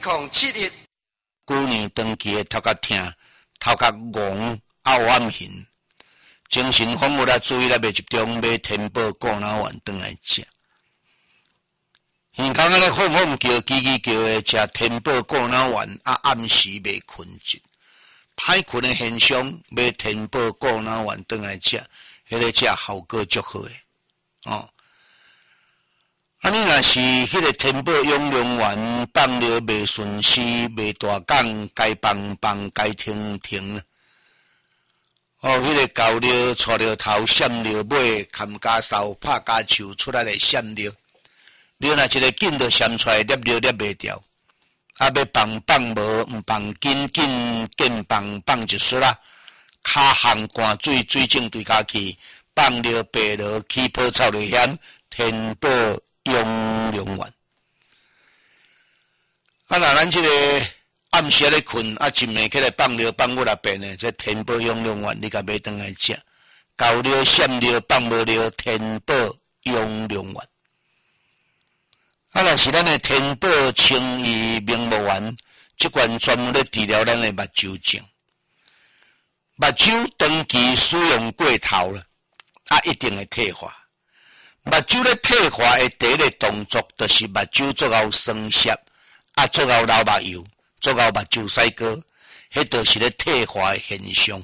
2007年， 旧年长期的头壳痛、头壳戆、有暗hình，精神恍惚啦，注意力未集中，买天宝过脑丸转来食。耳孔咧晃晃叫、叽叽叫的食天宝过脑丸，暗时未困着，歹困的现象，买天宝过脑丸转来食，迄个食效果足好诶。哦。你若是迄个天宝养龙丸放了未顺时、未大讲，该放放，该停停。迄个搞了、错了头、闪了尾、砍家梢、拍家手出来的闪了，你若一个紧就闪出来，捏袂掉。要放无，毋放紧放一撮啦。骹项汗水种对骹去，放了白落起泡臭就险，天宝。用龙丸，若咱这个暗时咧困，一暝起来放了放过来变呢，这天宝用龙丸你甲买转来食，搞了闪了放无了，天宝用龙丸。若是咱的天宝清怡明目丸，这款专门咧治疗咱的目睭症，目睭长期使用过头了，一定会退化。目睭咧退化的第一个动作，就是目睭足够酸涩，足够流目油，足够目睭屎膏，迄就是咧退化的现象。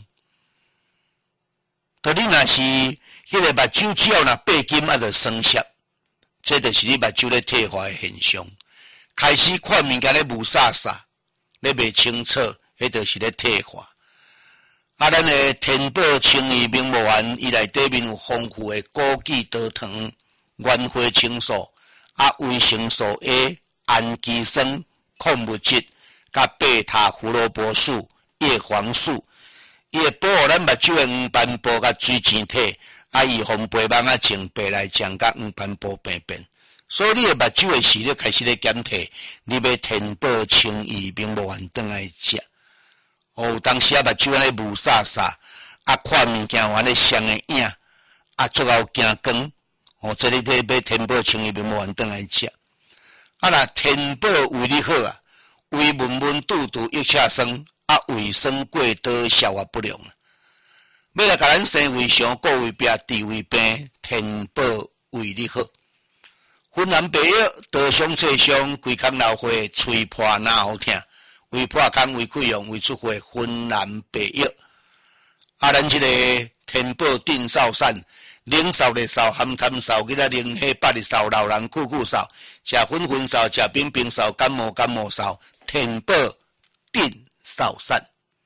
你若是迄个目睭只要若白金就酸涩，这就是你目睭咧退化的现象。开始看物件咧雾煞煞，咧袂清楚，迄就是咧退化。咱的天宝清怡明目丸，伊内底面有丰富的枸杞多糖、原花青素、维生素 A、氨基酸、矿物质、甲贝塔胡萝卜素、叶黄素，伊会保护咱目睭的黄斑部甲水晶体，预防白蚊症、白内障甲黄斑部病变。所以你的目睭的视力开始咧减退，你要天宝清怡明目丸转来食。当时目睭安尼雾煞煞，看物件有安尼双的影，足够惊光。这里底买天宝清怡明目丸转来食。若天宝胃力好胃闷闷肚肚郁恰酸，胃酸过多消化不良。要来甲咱生胃上顾胃病、治胃病，天宝胃力好。云南白药，刀伤切伤，规空流血，喙破哪好听。胃破空、胃溃疡、胃出血，云南白药。咱这个天宝定少散，冷少热少，含痰少，佮冷血百日少，老人酷酷少，食粉粉少，食冰冰少，感冒少，天宝定少散。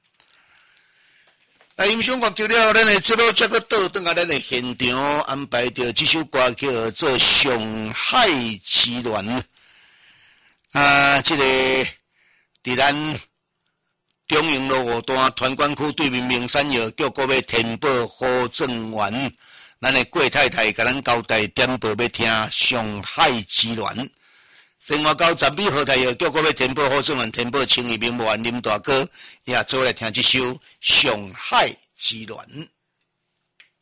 音响乐就了，咱的节目这个倒转啊，咱的现场安排着这首歌叫做《上海之恋》这个。伫咱中营路5段团管区对面名山药叫各位天宝好正丸，咱的郭太太甲咱交代点播要听《上海之恋》。生活到10米好太药叫各位天宝好正丸、天宝清怡明目丸林大哥也做来听这首《上海之恋》。